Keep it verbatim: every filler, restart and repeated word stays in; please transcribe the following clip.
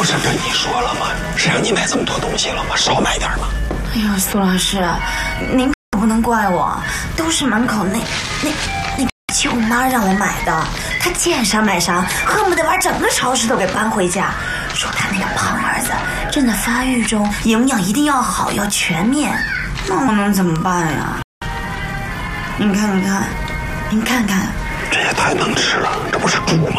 是跟你说了吗？是让你买这么多东西了吗？少买点嘛。 哎呦，苏老师，您可不能怪我，都是门口那那那舅妈让我买的。她见啥买啥，恨不得把整个超市都给搬回家。说她那个胖儿子正在发育中，营养一定要好，要全面。那我能怎么办呀？您看，您看，您看看， 这也太能吃了，这不是猪吗？